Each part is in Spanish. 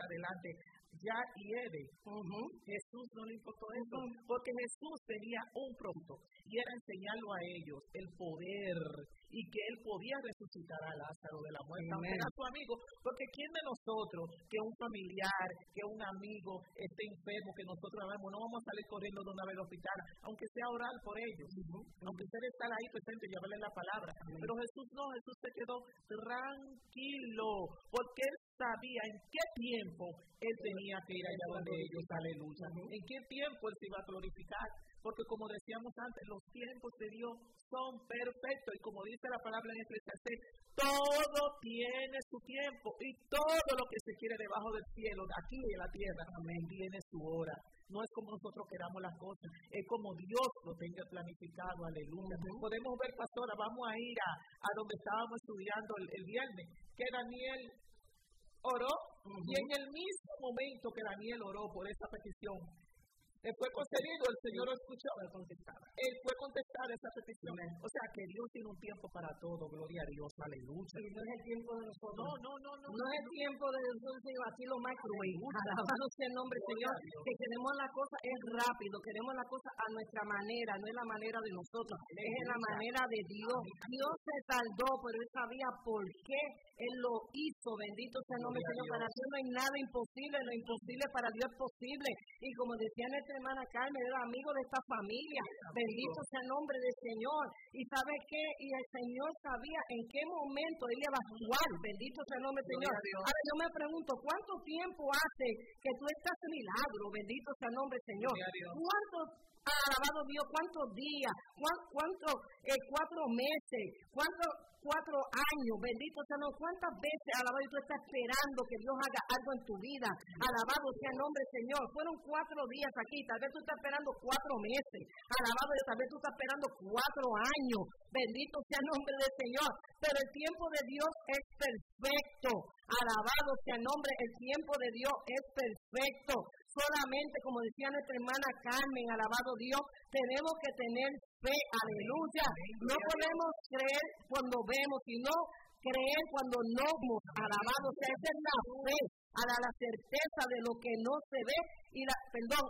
adelante, ya hiede. Jesús no le importó eso, porque Jesús tenía un propósito, y era enseñarlo a ellos el poder, y que él podía resucitar a Lázaro de la muerte, aunque era su amigo, porque ¿quién de nosotros, que un familiar, que un amigo esté enfermo, que nosotros sabemos, no vamos a salir corriendo de una vez al hospital, aunque sea orar por ellos, aunque sea estar ahí presente y llevarle la palabra? Pero Jesús no, Jesús se quedó tranquilo, porque él sabía en qué tiempo él tenía que ir allá donde ellos, aleluya. En qué tiempo él se iba a glorificar, porque como decíamos antes, los tiempos de Dios son perfectos, y como dice la palabra en Eclesiastés, todo tiene su tiempo, y todo lo que se quiere debajo del cielo, aquí en la tierra, también tiene su hora. No es como nosotros queramos las cosas, es como Dios lo tenga planificado, aleluya. Podemos ver, pastora, vamos a ir a donde estábamos estudiando el viernes, que Daniel oró, y en el mismo momento que Daniel oró por esa petición, fue concedido, el Señor lo escuchó, él fue contestar esa petición. O sea que Dios tiene un tiempo para todo, gloria a Dios, aleluya. No es el tiempo de nosotros. No. No es el tiempo de nosotros, Señor, así lo más cruel. Alabado sea el nombre, Señor, que queremos la cosa es rápido, queremos la cosa a nuestra manera, no es la manera de nosotros, es en la manera de Dios. Dios se tardó, pero él sabía por qué él lo hizo, bendito sea el nombre, Señor. Para Dios no hay nada imposible, lo imposible para Dios es posible. Y como decía nuestra hermana Carmen, era amigo de esta familia, bendito sea el nombre del Señor. Y ¿sabe qué? Y el Señor sabía en qué momento él iba a actuar, bendito sea el nombre del Señor. Ahora yo me pregunto, ¿cuánto tiempo hace que tú estás en milagro? Bendito sea el nombre del Señor. ¿Cuánto, alabado Dios, cuántos días, cuántos 4 meses, cuántos 4 años, bendito sea el nombre? ¿Cuántas veces, alabado, tú estás esperando que Dios haga algo en tu vida? Alabado sea el nombre del Señor. Fueron 4 días aquí, tal vez tú estás esperando 4 meses, alabado, tal vez tú estás esperando 4 años, bendito sea el nombre del Señor. Pero el tiempo de Dios es perfecto, alabado sea el nombre, el tiempo de Dios es perfecto. Solamente, como decía nuestra hermana Carmen, alabado Dios, tenemos que tener fe, aleluya. No podemos creer cuando vemos, sino creer cuando no vemos, alabado sea. Esa es la fe, la certeza de lo que no se ve, y la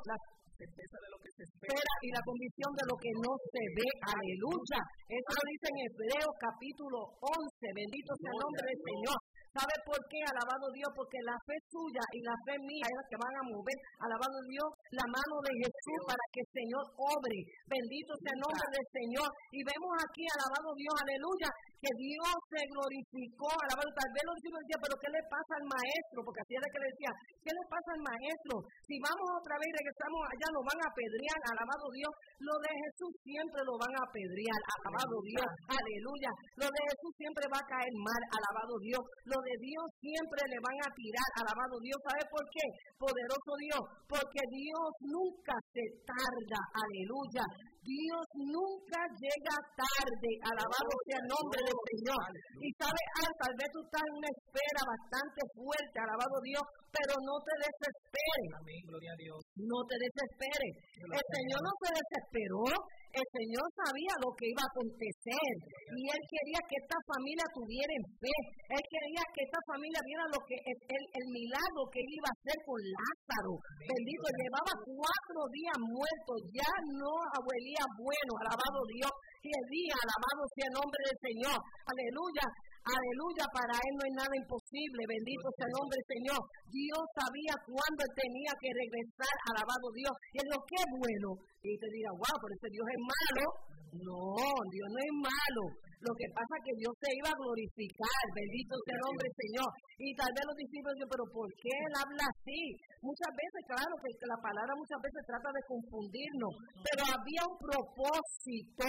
certeza de lo que se espera, y la convicción de lo que no se ve, aleluya. Eso lo dice en Hebreos capítulo 11, bendito sea el nombre del Señor. ¿Sabe por qué? Alabado Dios, porque la fe suya y la fe mía es la que van a mover, alabado Dios, la mano de Jesús para que el Señor obre. Bendito sea el nombre del Señor. Y vemos aquí, alabado Dios, aleluya, que Dios se glorificó, alabado. Tal vez los discípulos decían, pero ¿qué le pasa al maestro? Porque así era que le decía, ¿qué le pasa al maestro? Si vamos otra vez y regresamos allá, nos van a apedrear, alabado Dios. Lo de Jesús siempre lo van a apedrear, alabado Dios, aleluya. Lo de Jesús siempre va a caer mal, alabado Dios. Lo de Dios siempre le van a tirar, alabado Dios. ¿Sabe por qué? Poderoso Dios, porque Dios nunca se tarda, aleluya. Dios nunca llega tarde, alabado sea el nombre del Señor. Y sabe, tal vez tú estás en una espera bastante fuerte, alabado Dios, pero no te desesperes. Amén, gloria a Dios. No te desesperes. El Señor no se desesperó. El Señor sabía lo que iba a acontecer, y Él quería que esta familia tuviera fe. Él quería que esta familia viera lo que el milagro que Él iba a hacer con Lázaro. Bendito, llevaba 4 días muerto, ya no huelía bueno, alabado Dios. Y el día, alabado sea el nombre del Señor, aleluya. Aleluya, para Él no hay nada imposible, bendito sea el nombre del Señor. Dios sabía cuándo Él tenía que regresar, alabado Dios. Y es lo que es bueno. Y te diga, wow, pero ese Dios es malo. No, Dios no es malo. Lo que pasa es que Dios se iba a glorificar, bendito sea el nombre del Señor. Y tal vez los discípulos dicen, pero ¿por qué Él habla así? Muchas veces, claro, que la palabra muchas veces trata de confundirnos, pero había un propósito,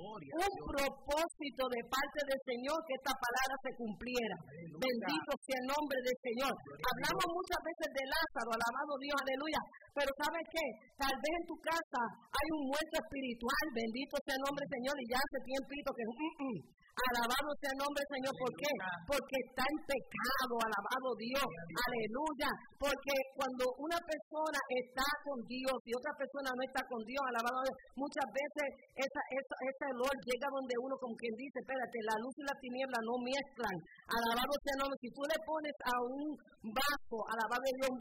de parte del Señor, que esta palabra se cumpliera. Bendito sea el nombre del Señor. Hablamos muchas veces de Lázaro, alabado Dios, aleluya. Pero ¿sabes qué? Tal vez en tu casa hay un muerto espiritual, bendito sea el nombre del Señor, y ya hace tiempito que alabado sea el nombre del Señor. ¿Por qué? Porque está en pecado, alabado Dios, aleluya. Porque cuando una persona está con Dios y otra persona no está con Dios, alabado Dios, muchas veces ese olor llega donde uno, como quien dice, espérate, la luz y la tiniebla no mezclan, alabado sea el nombre. Si tú le pones a un vaso, alabado Dios,